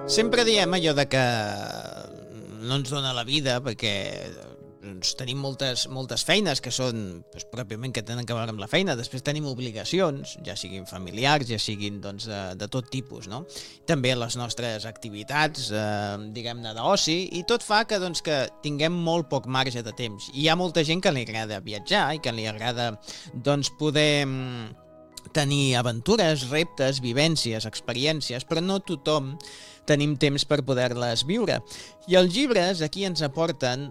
Sempre diem allò de que no ens dona la vida perquè tenim moltes feines que són pròpiament que tenen a veure amb la feina, després tenim obligacions, ja siguin familiars, ja siguin de tot tipus, no? També les nostres activitats, diguem-ne, d'oci, i tot fa que tinguem molt poc marge de temps. I hi ha molta gent que li agrada viatjar i que li agrada poder tenir aventures, reptes, vivències, experiències, però no tothom tenim temps per poder-les viure. I els llibres aquí ens aporten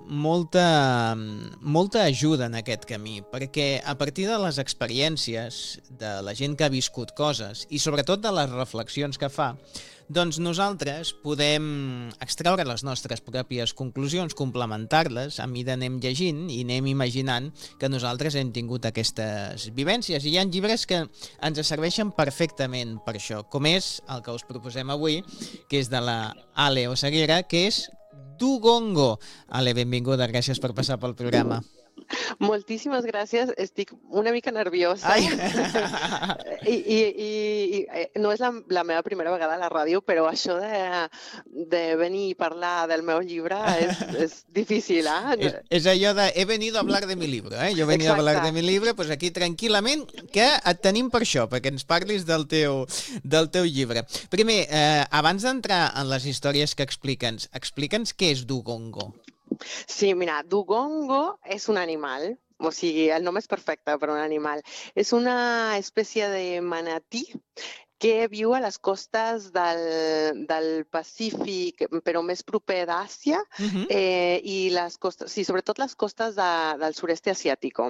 molta ajuda en aquest camí, perquè a partir de les experiències, de la gent que ha viscut coses i sobretot de les reflexions que fa, doncs nosaltres podem extraure les nostres pròpies conclusions, complementar-les, a mesura anem llegint i anem imaginant que nosaltres hem tingut aquestes vivències. I hi ha llibres que ens serveixen perfectament per això, com és el que us proposem avui, que és de la Ale Oseguera, que és Dugongo. Ale, benvinguda, gràcies per passar pel programa. Moltíssimes gràcies, estic una mica nerviosa. Ai. I no és la meva primera vegada a la ràdio, però això de venir i parlar del meu llibre és difícil, eh? És allò de he venido a hablar de mi libro, eh? Jo venia a hablar de mi libro, doncs aquí tranquil·lament, que et tenim per això, perquè ens parlis del teu llibre. Primer, abans d'entrar en les històries que explica'ns què és Dugongo. Sí, mira, Dugongo és un animal, o sigui, el nom és perfecte per un animal. És una espècie de manatí que viu a les costes del Pacífic, però més proper d'Àsia, i les costes, sí, sobretot les costes del sud-est asiàtic.